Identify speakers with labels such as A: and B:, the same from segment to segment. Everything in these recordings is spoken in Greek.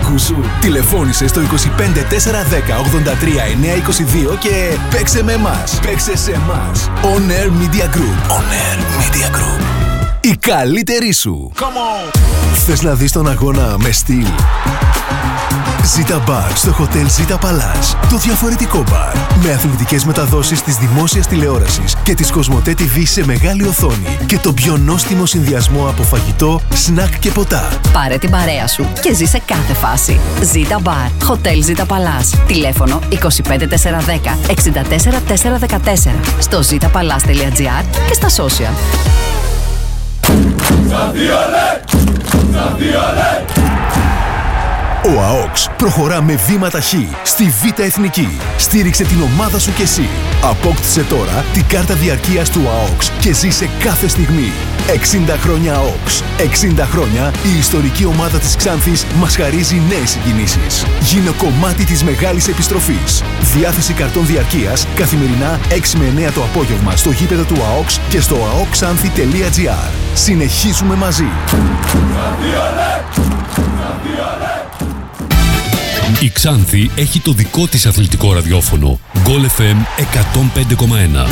A: στόχους σου? Τηλεφώνησε στο 25 410 83 922 και παίξε με εμάς. Παίξε σε εμάς. On Air Media Group. On Air Media Group. Η καλύτερη σου. Come on. Θες να δεις τον αγώνα με στυλ? Zita Bar στο Hotel Zita Palace. Το διαφορετικό μπαρ. Με αθλητικές μεταδόσεις της δημόσιας τηλεόρασης και της Κοσμοτέ TV σε μεγάλη οθόνη. Και το πιο νόστιμο συνδυασμό από φαγητό, σνακ και ποτά.
B: Πάρε την παρέα σου και ζει σε κάθε φάση. Zita Bar. Hotel Zita Palace. Τηλέφωνο 25 410 64 414. Στο zitapalace.gr και στα social.
A: Ο ΑΟΚΣ προχωρά με βήμα ταχύ στη Β' Εθνική. Στήριξε την ομάδα σου κι εσύ. Απόκτησε τώρα την κάρτα διαρκείας του ΑΟΚΣ και ζήσε κάθε στιγμή. 60 χρόνια ΑΟΚΣ. 60 χρόνια η ιστορική ομάδα της Ξάνθης μας χαρίζει νέες συγκινήσεις. Γίνε κομμάτι της μεγάλης επιστροφής. Διάθεση καρτών διαρκείας καθημερινά 6 με 9 το απόγευμα στο γήπεδο του ΑΟΚΣ και στο aoxanthi.gr. Συνεχίζουμε μαζί.
C: Η Ξάνθη έχει το δικό της αθλητικό ραδιόφωνο. Goal FM 105,1.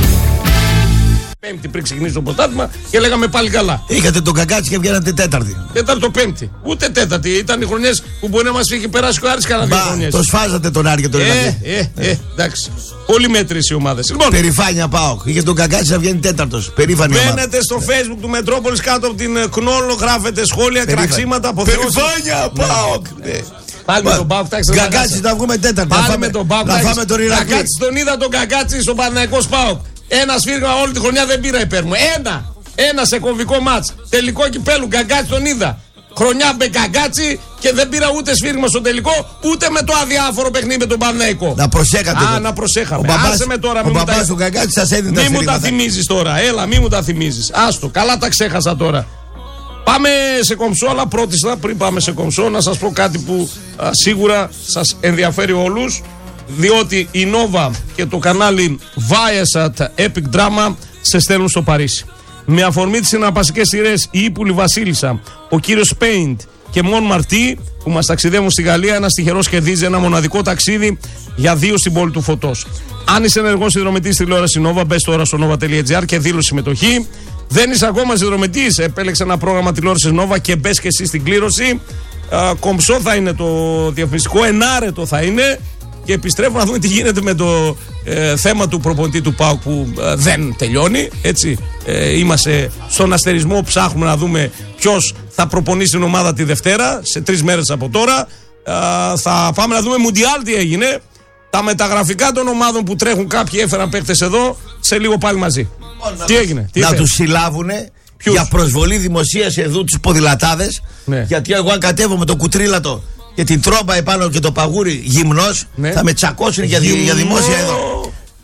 D: Πέμπτη πριν ξεκινήσει το πρωτάθλημα και λέγαμε πάλι καλά.
E: Είχατε τον Κακάτσι και βγαίνατε Τέταρτη.
D: Τέταρτο Πέμπτη. Ούτε Τέταρτη. Ήταν οι χρονιές που μπορεί να μας είχε περάσει ο Άρης κανένα 2 χρονιές.
E: Το σφάζατε τον Άρη και τον Ηρακλή.
D: Εντάξει. Πολύ μέτρες οι ομάδες. Λοιπόν,
E: περηφάνεια ΠΑΟΚ. Είχε τον Κακάτσι να βγαίνει Τέταρτος. Περήφανη ομάδα.
D: Μπαίνετε στο Facebook του Μετρόπολης κάτω από την Κνόλο, γράφετε σχόλια, κραξίματα, αποθεώσεις.
E: Περηφάνεια ΠΑΟΚ.
D: Πάλι με τον Πάοκ,
E: Κακάτσι να βγούμε Τέταρτη.
D: Πάλι με τον Πάοκ.
E: Να φάμε τον Ηρακλή.
D: Κακάτσι τον είδα τον Κακάτσι στο Παναθηναϊκό Πάοκ. Ένα σφύριγμα όλη τη χρονιά δεν πήρα υπέρ μου. Ένα σε κομβικό μάτς. Τελικό κυπέλου. Κακάτσι τον είδα. Χρονιά με Κακάτσι και δεν πήρα ούτε σφύριγμα στο τελικό, ούτε με το αδιάφορο παιχνίδι με τον Παναθηναϊκό.
E: Να προσέχατε.
D: Να προσέχαμε.
E: Άσε με τώρα. Ο μπαμπάς του Κακάτσι σας έδινε τα σφύριγματα.
D: Μη μου τα θυμίζεις τώρα. Έλα, μη μου τα θυμίζεις. Άστο. Καλά τα ξέχασα τώρα. Πάμε σε κομψό, αλλά πρώτιστα πριν πάμε σε κομψό να σας πω κάτι που σίγουρα σας ενδιαφέρει όλους, διότι η Nova και το κανάλι Viasat Epic Drama σε στέλνουν στο Παρίσι. Με αφορμή τις συναρπαστικές σειρές η Ύπουλη Βασίλισσα, ο κύριος Paint και Μον Μαρτί που μας ταξιδεύουν στη Γαλλία, ένας τυχερός κερδίζει ένα μοναδικό ταξίδι για 2 στην πόλη του Φωτός. Αν είσαι ενεργός συνδρομητής τηλεόραση Nova, μπες τώρα στο nova.gr και δήλωσε συμμετοχή. Δεν είσαι ακόμα συνδρομητής, επέλεξε ένα πρόγραμμα τηλεόρασης Nova και μπες και εσύ στην κλήρωση. Κομψό θα είναι το διαφημιστικό, ενάρετο θα είναι. Και επιστρέφουμε να δούμε τι γίνεται με το θέμα του προπονητή του ΠΑΟΚ που δεν τελειώνει. Έτσι, είμαστε στον αστερισμό, ψάχνουμε να δούμε ποιος θα προπονήσει την ομάδα τη Δευτέρα, σε 3 μέρες από τώρα. Θα πάμε να δούμε Μουντιάλ τι έγινε. Τα μεταγραφικά των ομάδων που τρέχουν, κάποιοι έφεραν παίκτες εδώ, σε λίγο πάλι μαζί. Τι έγινε,
E: να τους συλλάβουνε για προσβολή δημοσίας εδώ τους ποδηλατάδες.
D: Ναι.
E: Γιατί εγώ αν κατέβω με το κουτρίλατο και την τρόμπα επάνω και το παγούρι γυμνός,
D: ναι,
E: θα με τσακώσουν για δημόσια εδώ.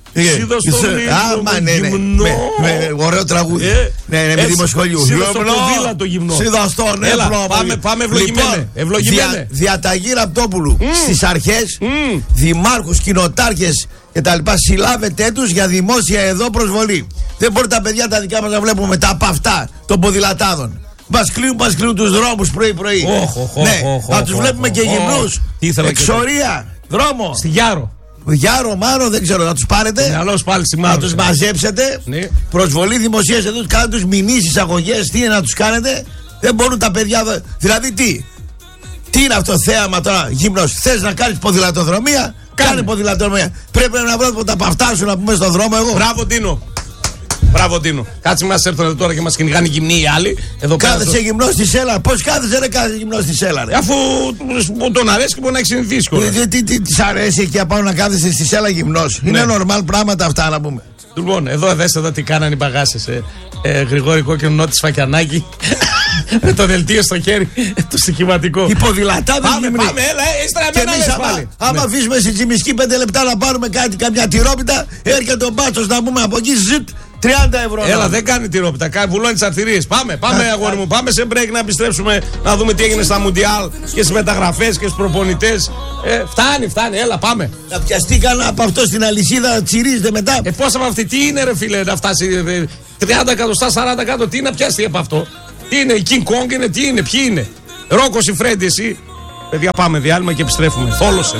E: Ωραίο τραγούδι. Με δημοσχολιού.
D: Σίδα στον ύπνο. Πάμε ευλογημένε.
E: Διαταγή Ραπτόπουλου στις αρχές, δημάρχους, κοινοτάρχες και τα λοιπά, συλλάβετε τους για δημόσια εδώ προσβολή. Δεν μπορεί τα παιδιά τα δικά μας να βλέπουμε τα παυτά των ποδηλατάδων. Μας κλείνουν τους δρόμους πρωί-πρωί. Να τους βλέπουμε και γυμνούς. Εξορία, δρόμο.
D: Στη Γιάρο.
E: Γιάρο, Μάρο, δεν ξέρω, να τους πάρετε. Να τους μαζέψετε.
D: Ναι.
E: Προσβολή δημοσίας εδώ, κάνετε τους μηνύσεις, αγωγές. Τι είναι να τους κάνετε. Δεν μπορούν τα παιδιά. Δηλαδή τι είναι αυτό θέαμα τώρα, γυμνός. Θες να κάνεις ποδηλατοδρομία, κάνε ποδηλατοδρομία. Πρέπει να βρω τα παυτά σου να πούμε στον δρόμο εγώ.
D: Μπράβο Τίνο. Κάτσε μας έρθουν τώρα και μας κυνηγάνε γυμνοί οι άλλοι.
E: Κάθεσαι γυμνός στη σέλα. Πώς κάθεσαι ρε κάθεσαι γυμνός στη σέλα ρε.
D: Αφού τον αρέσει και μπορεί να έχει συνηθίσει.
E: Τι της αρέσει εκεί απάνω να κάθεσαι στη σέλα γυμνός. Είναι νορμάλ πράγματα αυτά να πούμε.
D: Λοιπόν, εδώ δέστε εδώ τι κάνανε οι παγάσες. Γρηγόρη Κόκκινο, Νότι Φακιανάκη. Με το δελτίο στο χέρι, το στοιχηματικό.
E: Οι ποδηλατάδες γυμνοί.
D: Πάμε, έλα, ύστερα πάλι.
E: Άμα αφήσουμε στη Τσιμισκή 5 λεπτά να πάρουμε κάτι, καμιά τυρόπιτα, έρχεται ο μπάτσος να πούμε από εκεί, ζουτ, 30 ευρώ.
D: Έλα, δεν κάνει τυρόπιτα, βουλώνει τις αρτηρίες. Πάμε αγόρι μου, πάμε σε break να επιστρέψουμε να δούμε τι έγινε στα Μουντιάλ και στις μεταγραφές και στους προπονητές. Φτάνει, έλα, πάμε.
E: Να πιαστεί κανένα από αυτό στην αλυσίδα, τσιρίζεται μετά.
D: Πώς από αυτή, τι είναι ρε φίλε, να φτάσει 30 εκατοστά, 40 εκατοστά, τι να πιάσει από αυτό. Τι είναι, η King Kong είναι, τι είναι, ποιοι είναι. Ρόκο Σιφρέντι, εσύ. Παιδιά, πάμε διάλειμμα και επιστρέφουμε. Θόλωσε.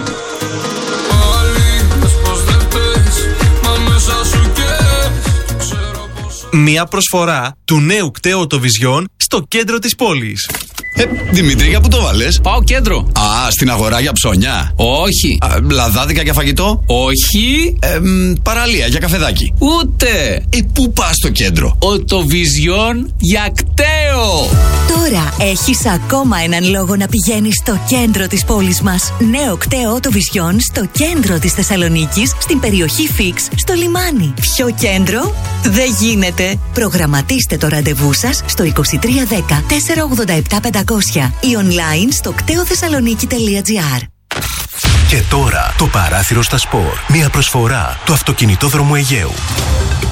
F: Μια προσφορά του νέου κταίου Οτοβιζιόν στο κέντρο της πόλης.
G: Δημήτρη, για πού το βάλες?
H: Πάω κέντρο.
G: Στην αγορά για ψώνια.
H: Όχι.
G: Λαδάδικα για φαγητό.
H: Όχι.
G: Παραλία για καφεδάκι.
H: Ούτε.
G: Πού πας στο κέντρο?
H: Οτοβιζιόν για κταίο.
I: Τώρα έχεις ακόμα έναν λόγο να πηγαίνεις στο κέντρο της πόλης μας. Νέο κταίο Οτοβιζιόν στο κέντρο της Θεσσαλονίκης, στην περιοχή Φίξ, στο λιμάνι. Ποιο κέντρο? Δεν γίνεται. Προγραμματίστε το ραντεβού σας στο 2310 487 500 ή online στο κτεοθεσσαλονίκη.gr.
A: Και τώρα το παράθυρο στα σπορ. Μια προσφορά του αυτοκινητόδρομου Αιγαίου.